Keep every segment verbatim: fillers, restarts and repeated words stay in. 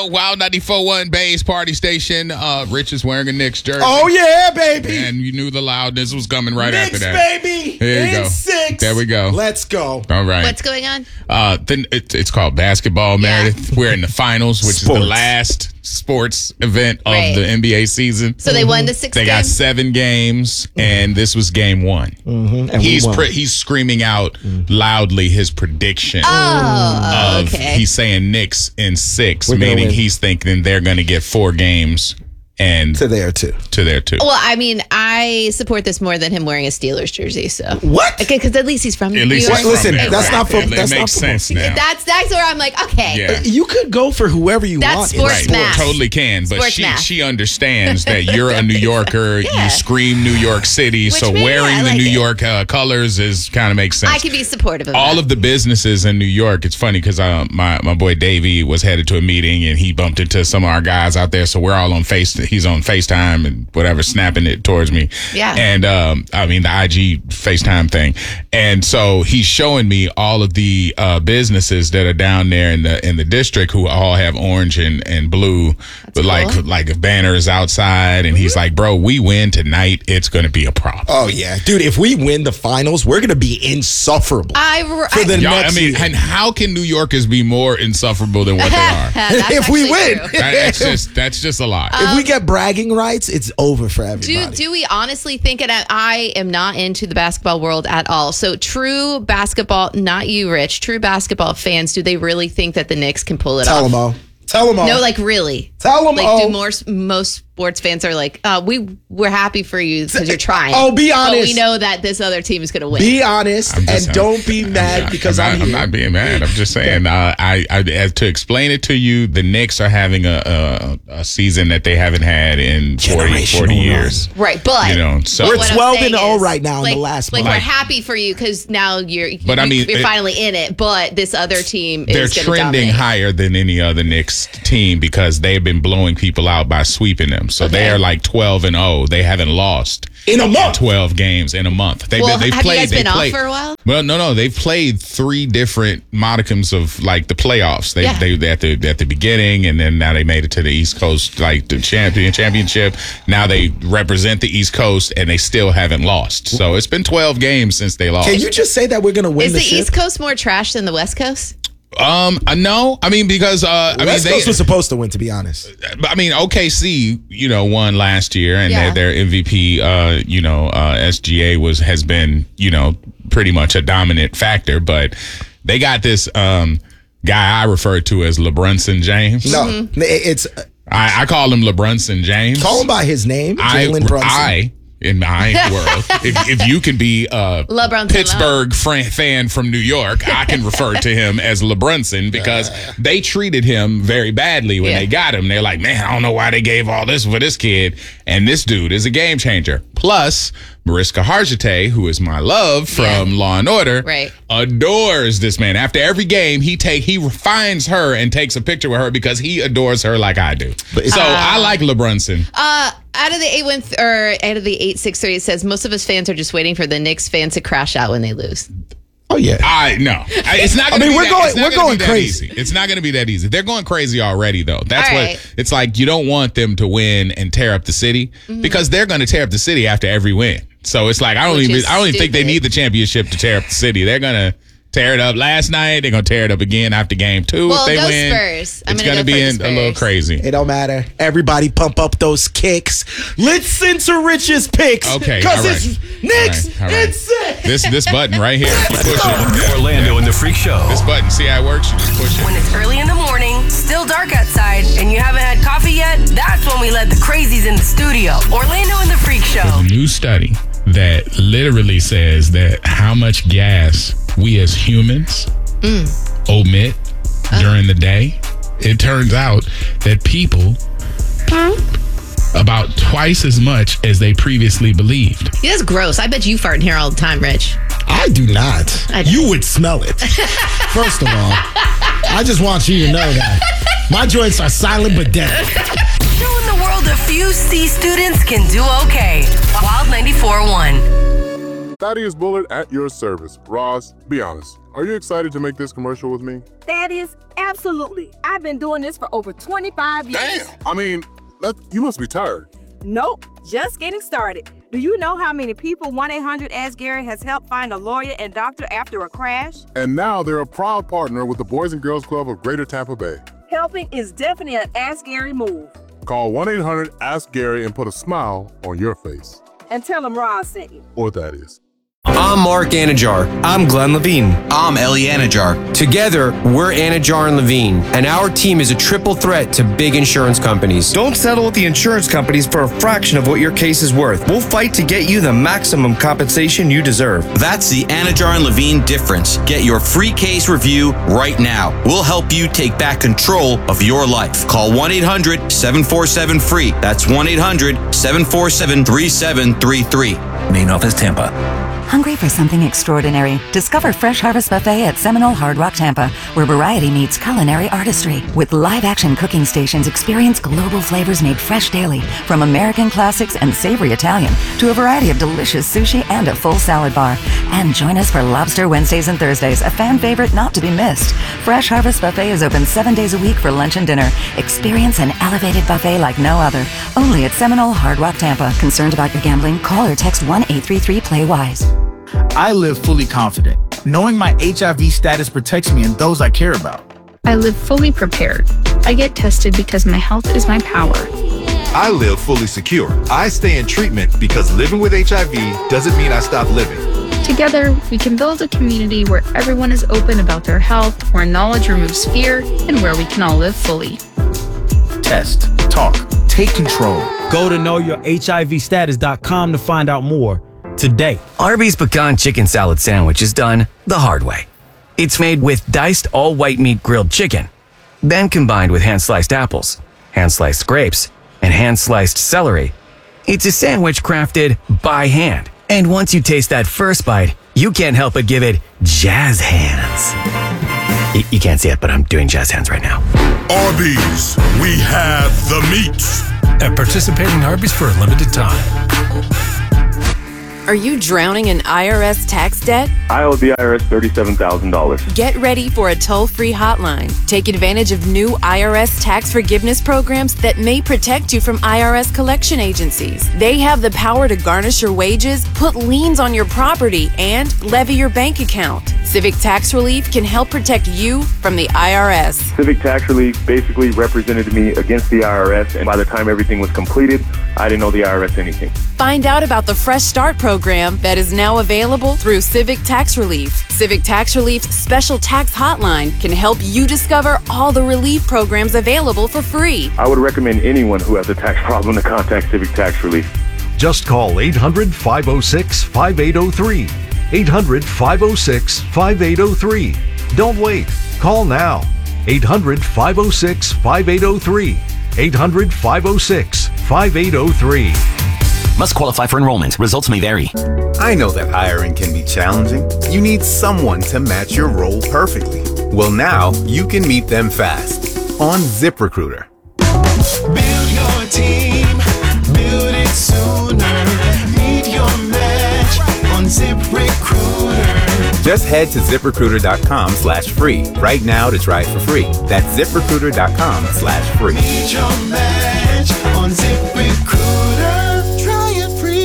Wild ninety-four point one Bay's Party Station. Uh, Rich is wearing a Knicks jersey. Oh, yeah, baby. And you knew the loudness was coming right Knicks, after that. baby. There you In go. six. There we go. Let's go. All right. What's going on? Uh, then it, it's called basketball, Meredith. We're in the finals, which Sports. is the last sports event of Right. the N B A season. So they won the sixth They game? got seven games, and this was game one. Mm-hmm. And He's we won. pre- he's screaming out loudly his prediction. Oh, of, okay. He's saying Knicks in six, We're gonna meaning win. he's thinking they're going to get four games and to there, too. to their two. Well, I mean, I support this more than him wearing a Steelers jersey. So What? Okay, because at least he's from At New least York. he's from Listen, there, that's right. not for- It that's not makes football. sense now. That's that's where I'm like, okay. Yeah. You could go for whoever you That's want. in sports Right, sports. math. totally can, but Sports she math. she understands that you're a New Yorker. Yeah. You scream New York City, Which so means, wearing yeah, I the like New it. York uh, colors is kind of makes sense. I can be supportive of All that. of the businesses in New York. It's funny because uh, my my boy Davey was headed to a meeting and he bumped into some of our guys out there. So we're all on face. He's on FaceTime and whatever, snapping it towards me. Yeah. And um, I mean the I G FaceTime thing. And so he's showing me all of the uh, businesses that are down there in the in the district who all have orange and and blue, but like cool. like banners outside. And he's like, "Bro, we win tonight. It's going to be a problem." Oh, yeah. Dude, if we win the finals, we're going to be insufferable. I, For the I, Y'all, I next mean, year. and how can New Yorkers be more insufferable than what they are? that's If we actually win. true. That- that's just that's just a lot. If we get bragging rights, it's over for Do everybody. do we honestly think, and I, I am not into the basketball world at all. So true basketball, not you, Rich. True basketball fans, do they really think that the Knicks can pull it Tell off? them all. Tell them all. No, like really. Tell 'em like, all. do more most sports fans are like, uh, we we're happy for you because you're trying. Oh, be But we honest. know that this other team is going to win. Be honest I'm just- and don't be mad I'm because not, I'm, I'm here. not being mad. I'm just saying. Uh, I, I as to explain it to you, the Knicks are having a a, a season that they haven't had in forty, Generational forty run. years. Right, but You know, so- We're what I'm twelve saying and oh is, right now in like, the last Like month. we're happy for you because now you're. But I you- mean, you're it- finally in it. But this other team They're is going to trending dominate. higher than any other Knicks team because they've been blowing people out by sweeping them. So Okay. they are like twelve and oh. They haven't lost In a month. twelve games in a month. They've Well, been, they've have played, you guys they've been played, off for a while? Well, no, no, they've played three different modicums of like the playoffs. They Yeah. they at the at the beginning, and then now they made it to the East Coast, like the champion championship. Now they represent the East Coast, and they still haven't lost. So it's been twelve games since they lost. Can you just say that we're going to win Is the, the ship? East Coast more trash than the West Coast? Um, uh, no, I mean because uh, I mean West they. Coast was supposed to win, to be honest. I mean, O K C, you know, won last year, and Yeah. their, their M V P, uh, you know, uh, S G A was has been, you know, pretty much a dominant factor. But they got this um, guy I refer to as LeBrunson James. No, Mm-hmm. it- it's I, I call him LeBrunson James. call him by his name, I, Jalen Brunson. I, in my world, if, if you can be a LeBrunson Pittsburgh fran- fan from New York, I can refer to him as LeBrunson because they treated him very badly when Yeah. they got him. They're like, man, I don't know why they gave all this for this kid. And this dude is a game changer. Plus, Mariska Hargitay, who is my love from Yeah. Law and Order, Right. adores this man. After every game, he take he finds her and takes a picture with her because he adores her like I do. But it's- so I like LeBrunson. Uh, out of the eight one th- or out of the eight six three, it says most of us fans are just waiting for the Knicks fans to crash out when they lose. Oh, yeah. I no, I- it's not. I Gonna mean, be we're that, going- it's not we're gonna going be that crazy. easy. It's not going to be that easy. They're going crazy already, though. That's All what right. it's like. You don't want them to win and tear up the city because they're going to tear up the city after every win. So it's like I don't Which even. is I don't even think they stupid. need the championship to tear up the city. They're going to tear it up last night. They're going to tear it up again after game two. Well, if they go win, Spurs. I'm it's gonna gonna go be for the in, a little Spurs. crazy. It don't matter. Everybody pump up those kicks. Listen to Rich's picks. Okay, Because all right. it's Knicks All right, all right. and six. This this button right here. You push it. Orlando and the Freak Show. This button. See how it works? You just push it. When it's early in the morning, still dark outside, and you haven't had coffee yet, that's when we let the crazies in the studio. Orlando and the Freak Show. A new study that literally says that how much gas we as humans omit during the day. It turns out that people poop about twice as much as they previously believed. Yeah, that's gross. I bet you fart in here all the time, Rich. I do not. I do. You would smell it. First of all, I just want you to know that. My joints are silent but deadly. Showing the world a few C students can do okay. Wild ninety-four point one. Thaddeus Bullard at your service. Ross, be honest. Are you excited to make this commercial with me? Thaddeus, absolutely. I've been doing this for over twenty-five years. Damn! I mean, that, you must be tired. Nope, just getting started. Do you know how many people one eight hundred ask Gary has helped find a lawyer and doctor after a crash? And now they're a proud partner with the Boys and Girls Club of Greater Tampa Bay. Helping is definitely an Ask Gary move. Call one eight hundred ask Gary and put a smile on your face. And tell him Ross sent you. Or that is. I'm Mark Anajar. I'm Glenn Levine. I'm Ellie Anajar. Together, we're Anajar and Levine, and our team is a triple threat to big insurance companies. Don't settle with the insurance companies for a fraction of what your case is worth. We'll fight to get you the maximum compensation you deserve. That's the Anajar and Levine difference. Get your free case review right now. We'll help you take back control of your life. Call one eight hundred seven four seven free. That's one eight hundred seven four seven three seven three three. Main office, Tampa. Hungry for something extraordinary? Discover Fresh Harvest Buffet at Seminole Hard Rock Tampa, where variety meets culinary artistry. With live-action cooking stations, experience global flavors made fresh daily, from American classics and savory Italian to a variety of delicious sushi and a full salad bar. And join us for Lobster Wednesdays and Thursdays, a fan favorite not to be missed. Fresh Harvest Buffet is open seven days a week for lunch and dinner. Experience an elevated buffet like no other. Only at Seminole Hard Rock Tampa. Concerned about your gambling? Call or text one eight three three play wise. I live fully confident, knowing my H I V status protects me and those I care about. I live fully prepared. I get tested because my health is my power. I live fully secure. I stay in treatment because living with H I V doesn't mean I stop living. Together, we can build a community where everyone is open about their health, where knowledge removes fear, and where we can all live fully. Test, talk, take control. Go to know your H I V status dot com to find out more today. Arby's Pecan Chicken Salad Sandwich is done the hard way. It's made with diced all-white meat grilled chicken, then combined with hand-sliced apples, hand-sliced grapes, and hand-sliced celery. It's a sandwich crafted by hand. And once you taste that first bite, you can't help but give it jazz hands. Y- you can't see it, but I'm doing jazz hands right now. Arby's, we have the meats. At participating Arby's for a limited time. Are you drowning in I R S tax debt? I owe the I R S thirty-seven thousand dollars. Get ready for a toll-free hotline. Take advantage of new I R S tax forgiveness programs that may protect you from I R S collection agencies. They have the power to garnish your wages, put liens on your property, and levy your bank account. Civic Tax Relief can help protect you from the I R S. Civic Tax Relief basically represented me against the I R S, and by the time everything was completed, I didn't owe the I R S anything. Find out about the Fresh Start program that is now available through Civic Tax Relief. Civic Tax Relief's special tax hotline can help you discover all the relief programs available for free. I would recommend anyone who has a tax problem to contact Civic Tax Relief. Just call eight hundred five oh six five eight oh three. eight hundred five oh six five eight oh three. Don't wait. Call now. eight hundred five oh six five eight oh three. eight hundred five oh six five eight oh three. Must qualify for enrollment. Results may vary. I know that hiring can be challenging. You need someone to match your role perfectly. Well, now you can meet them fast on ZipRecruiter. Build your team. Build it sooner. Meet your match on ZipRecruiter. Just head to ZipRecruiter.com slash free right now to try it for free. That's ZipRecruiter.com slash free. Meet your match on ZipRecruiter. Try it free.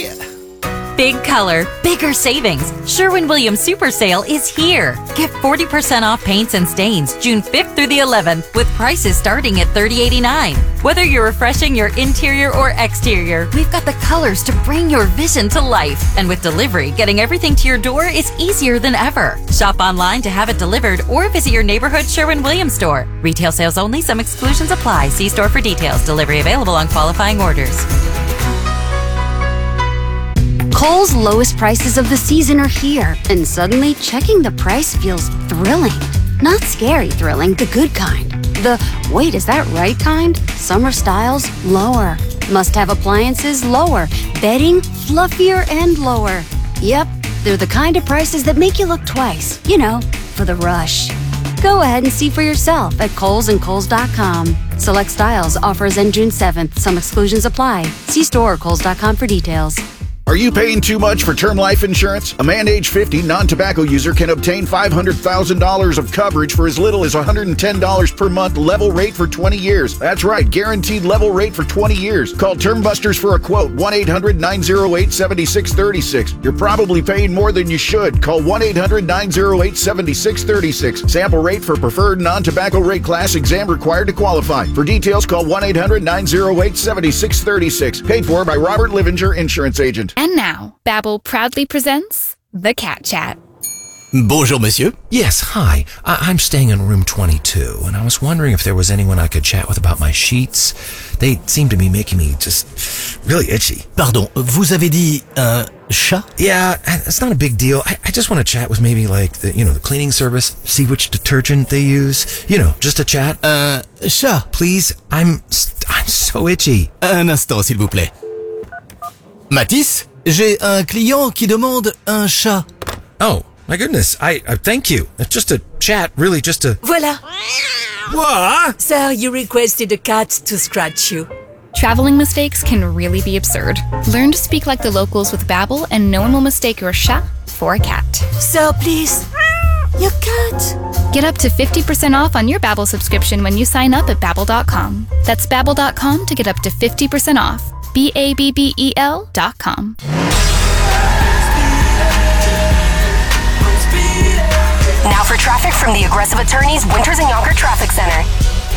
Big color, bigger savings. Sherwin-Williams Super Sale is here. Get forty percent off paints and stains June fifth through the eleventh with prices starting at thirty eighty-nine. Whether you're refreshing your interior or exterior, we've got the colors to bring your vision to life. And with delivery, getting everything to your door is easier than ever. Shop online to have it delivered or visit your neighborhood Sherwin-Williams store. Retail sales only. Some exclusions apply. See store for details. Delivery available on qualifying orders. Kohl's lowest prices of the season are here, and suddenly checking the price feels thrilling. Not scary thrilling, the good kind. The, wait, is that right kind? Summer styles, lower. Must-have appliances, lower. Bedding, fluffier and lower. Yep, they're the kind of prices that make you look twice. You know, for the rush. Go ahead and see for yourself at Kohl's and Kohl's dot com. Select styles, offers end June seventh. Some exclusions apply. See store or Kohl's dot com for details. Are you paying too much for term life insurance? A man age fifty, non-tobacco user can obtain five hundred thousand dollars of coverage for as little as one hundred ten dollars per month, level rate for twenty years. That's right, guaranteed level rate for twenty years. Call Term Busters for a quote, one eight hundred nine oh eight seven six three six. You're probably paying more than you should. Call one eight hundred nine oh eight seven six three six. Sample rate for preferred non-tobacco rate class, exam required to qualify. For details, call one eight hundred nine oh eight seven six three six. Paid for by Robert Livinger, Insurance Agent. And now, Babbel proudly presents The Cat Chat. Bonjour, monsieur. Yes, hi. I- I'm staying in room twenty-two, and I was wondering if there was anyone I could chat with about my sheets. They seem to be making me just really itchy. Pardon, vous avez dit un chat? Yeah, it's not a big deal. I, I just want to chat with maybe like the, you know, the cleaning service, see which detergent they use. You know, just a chat. Un chat? Please, I'm, I'm so itchy. Un instant, s'il vous plaît. Matisse, j'ai un client qui demande un chat. Oh. My goodness, I, I thank you. It's just a chat, really just a... Voila. What? Sir, you requested a cat to scratch you. Traveling mistakes can really be absurd. Learn to speak like the locals with Babbel, and no one will mistake your chat for a cat. Sir, please. Your cat. Get up to fifty percent off on your Babbel subscription when you sign up at Babbel dot com. That's Babbel dot com to get up to fifty percent off. B A B B E L dot com. Now for traffic from the Aggressive Attorneys Winters and Yonker Traffic Center.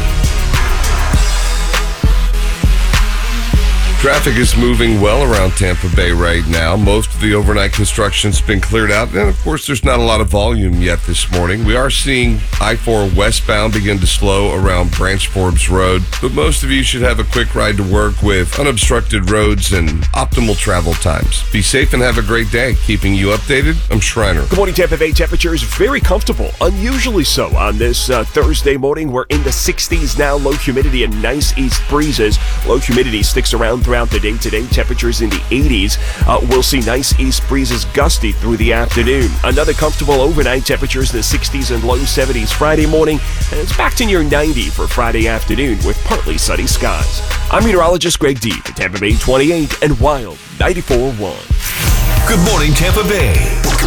Traffic is moving well around Tampa Bay right now. Most of the overnight construction's been cleared out. And, of course, there's not a lot of volume yet this morning. We are seeing I four westbound begin to slow around Branch Forbes Road. But most of you should have a quick ride to work with unobstructed roads and optimal travel times. Be safe and have a great day. Keeping you updated, I'm Schreiner. Good morning, Tampa Bay. Temperatures very comfortable, unusually so on this uh, Thursday morning. We're in the sixties now. Low humidity and nice east breezes. Low humidity sticks around throughout the day today. Temperatures in the eighties. Uh, we'll see nice east breezes gusty through the afternoon. Another comfortable overnight. Temperatures in the sixties and low seventies Friday morning. And it's back to near ninety for Friday afternoon with partly sunny skies. I'm meteorologist Greg D for Tampa Bay twenty-eight and Wild ninety-four point one. Good morning, Tampa Bay.